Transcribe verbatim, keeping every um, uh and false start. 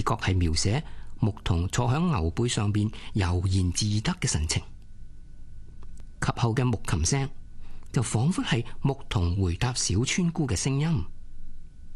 覺係描寫牧童坐響牛背上邊悠然自得嘅神情。及後嘅木琴聲就仿佛係牧童回答小村姑嘅聲音。